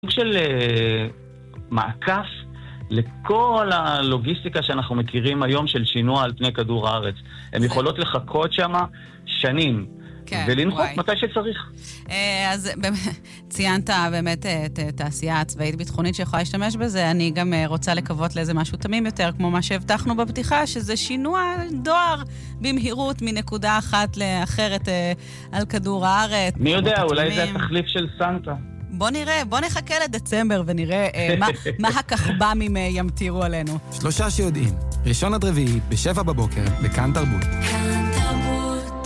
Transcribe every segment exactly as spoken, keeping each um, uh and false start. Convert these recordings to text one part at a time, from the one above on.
של מעקף לכל הלוגיסטיקה שאנחנו מכירים היום של שינוע על פני כדור הארץ. הן יכולות לחכות שם שנים. ולנחות מתי שצריך. אז ציינת באמת את התעשייה הצבאית ביטחונית שיכולה להשתמש בזה. אני גם רוצה לקוות לאיזה משהו תמים יותר, כמו מה שהבטחנו בפתיחה, שזה שינוע דואר במהירות מנקודה אחת לאחרת על כדור הארץ. מי יודע, אולי זה התחליף של סנטה. בוא נראה, בוא נחכה לדצמבר ונראה מה, מה הכחב"מים ימטירו עלינו. שלושה שיודעים, ראשון עד רביעי, בשבע בבוקר, בכאן תרבות. כאן תרבות.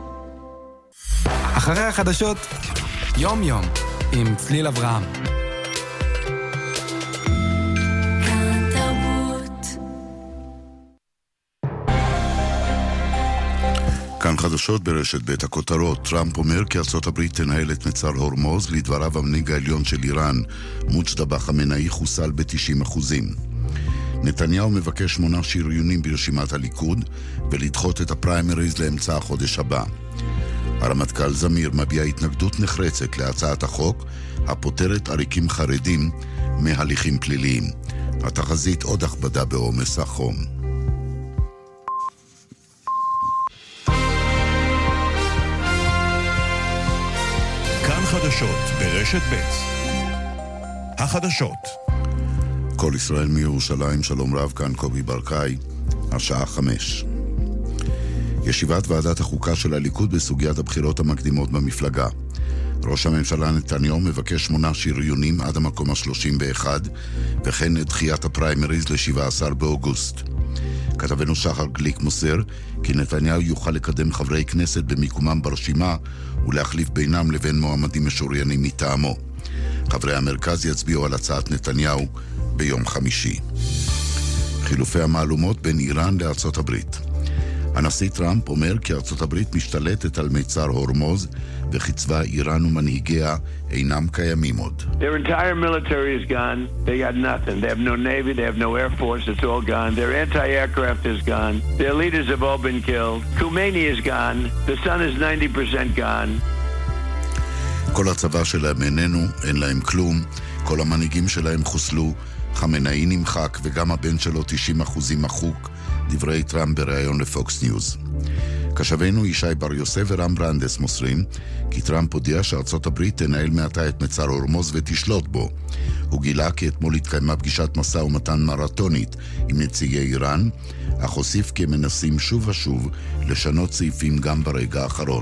אחרי החדשות, יום יום, עם צליל אברהם. כאן תרבות. כאן חדשות ברשת בית הכותרות. טראמפ אומר כי ארצות הברית תנהל את מצר הורמוז. לדבריו המנהיג העליון של איראן, מוג'תבא חמינאי, חוסל ב-תשעים אחוזים. נתניהו מבקש שמונה שריונים ברשימת הליכוד ולדחות את הפריימריז לאמצע החודש הבא. הרמטכ"ל זמיר מביע התנגדות נחרצת להצעת החוק הפותרת עריקים חרדים מהליכים פליליים. התחזית עוד הכבדה בעומס החום. כאן חדשות ברשת ב'. החדשות. כל ישראל מירושלים, שלום רב, כאן קובי ברקאי, השעה חמש. ישיבת ועדת החוקה של הליכוד בסוגיית הבחירות המקדימות במפלגה. ראש הממשלה נתניהו מבקש שמונה שריונים עד המקום ה-שלושים ואחת, וכן את דחיית הפריימריז ל-שבעה עשר באוגוסט. כתבנו שחר גליק מוסר כי נתניהו יוכל לקדם חברי כנסת במיקומם ברשימה ולהחליף בינם לבין מועמדים משוריינים מטעמו. חברי המרכז יצביעו על הצעת נתניהו ביום חמישי. חילופי המעלומות בין איראן לארצות הברית. הנשיא טראמפ אומר כי ארצות הברית משתלטת על מצר הורמוז וכי צבא איראן ומנהיגיה אינם קיימים עוד. Their entire military is gone. They got nothing. They have no navy, they have no air force. It's all gone. Their anti-aircraft is gone. Their leaders have all been killed. Khomeini is gone. The sun is ninety percent gone. כל הצבא שלהם איננו, אין להם כלום. כל המנהיגים שלהם חוסלו. חמינאי נמחק וגם הבן שלו תשעים אחוזים מחוק. דברי טראמפ בריאיון לפוקס ניוז. קשבנו ישי בר יוסף ורם ברנדס מוסרים כי טראמפ הודיע שארצות הברית תנהל מעתה את מצר הורמוז ותשלוט בו. הוא גילה כי אתמול התקיימה פגישת משא ומתן מרתונית עם נציגי איראן, אך הוסיף כי הם מנסים שוב ושוב לשנות סעיפים גם ברגע האחרון.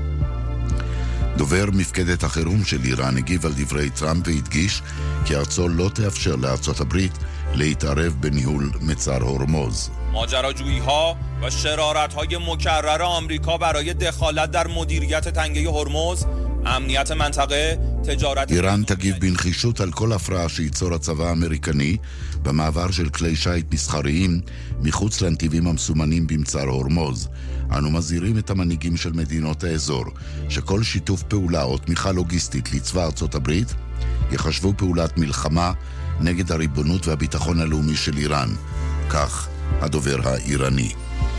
דובר מפקדת החירום של איראן הגיב על דברי טראמפ והדגיש כי ארצו לא תאפשר לארצות הברית להתערב בניהול מצר הורמוז. ماجراجویی‌ها و شرارت‌های مکرر آمریکا برای دخالت در مدیریت تنگه هرمز، امنیت منطقه، تجارت איראן תגיב בנחישות על כל הפרעה שייצור הצבא האמריקני במעבר של כלי שיט מסחריים מחוץ לנתיבים המסומנים במצר הורמוז. אנו מזהירים את המנהיגים של מדינות האזור שכל שיתוף פעולה או תמיכה לוגיסטית לצבא ארצות הברית יחשבו פעולת מלחמה נגד הריבונות והביטחון הלאומי של איראן. כך הדובר האיראני.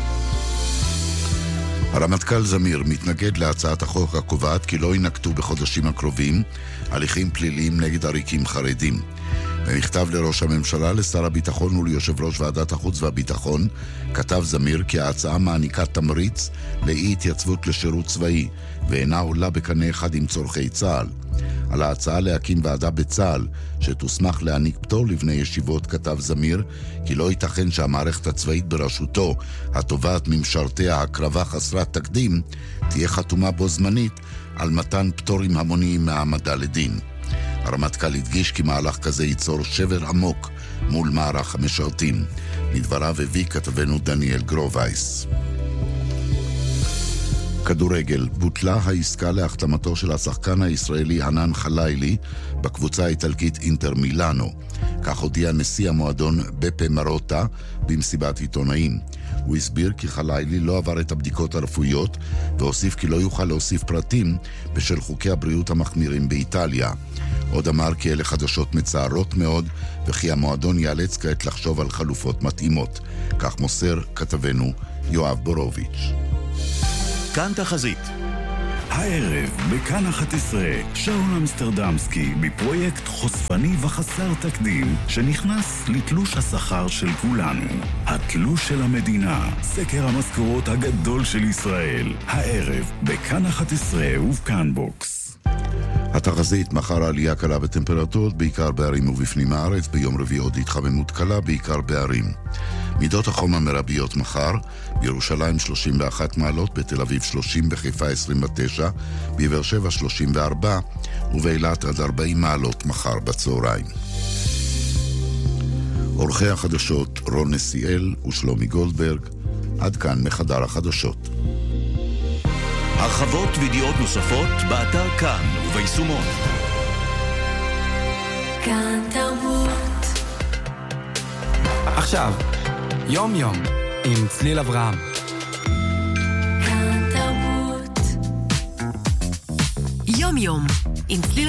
הרמטכ"ל זמיר מתנגד להצעת החוק הקובעת כי לא ינקטו בחודשים הקרובים הליכים פליליים נגד עריקים חרדים. במכתב לראש הממשלה, לשר הביטחון וליושב ראש ועדת החוץ והביטחון, כתב זמיר כי ההצעה מעניקה תמריץ לאי התייצבות לשירות צבאי ואינה עולה בקנה אחד עם צורכי צה"ל. על ההצעה להקים ועדה בצה"ל שתוסמך להעניק פטור לבני ישיבות, כתב זמיר כי לא ייתכן שהמערכת הצבאית בראשותו, התובעת ממשרתיה הקרבה חסרת תקדים, תהיה חתומה בו זמנית על מתן פטורים המוניים מהעמדה לדין. הרמטכ"ל הדגיש כי מהלך כזה ייצור שבר עמוק מול מערך המשרתים. מדבריו הביא כתבנו דניאל גרובייס. כדורגל, בוטלה העסקה להחתמתו של השחקן הישראלי ענן חלילי בקבוצה האיטלקית אינטר מילאנו. כך הודיע נשיא המועדון בפה מרוטה במסיבת עיתונאים. הוא הסביר כי חלילי לא עבר את הבדיקות הרפואיות והוסיף כי לא יוכל להוסיף פרטים בשל חוקי הבריאות המחמירים באיטליה. עוד אמר כי אלה חדשות מצערות מאוד וכי המועדון ייאלץ כעת לחשוב על חלופות מתאימות. כך מוסר כתבנו יואב בורוביץ'. כאן תחזית. הערב, בכאן אחת עשרה, שאול אמסטרדמסקי, בפרויקט חושפני וחסר תקדים, שנכנס לתלוש השכר של כולנו. התלוש של המדינה, סקר המשכורות הגדול של ישראל. הערב, בכאן אחת עשרה ובכאן בוקס. התחזית, מחר עלייה קלה בטמפרטורות, בעיקר בערים ובפנים הארץ, ביום רביעי עוד התחממות קלה, בעיקר בערים. מידות החום המרביות מחר, בירושלים שלושים ואחת מעלות, בתל אביב שלושים, בחיפה עשרים ותשע, בבאר שבע שלושים וארבע, ובאילת עד ארבעים מעלות מחר בצהריים. עורכי החדשות רון נסיאל ושלומי גולדברג, עד כאן מחדר החדשות. הרחבות וידיעות נוספות באתר כאן וביישומון. כאן תרבות. עכשיו, יום יום, עם צליל אברהם. כאן תרבות. יום יום, עם צליל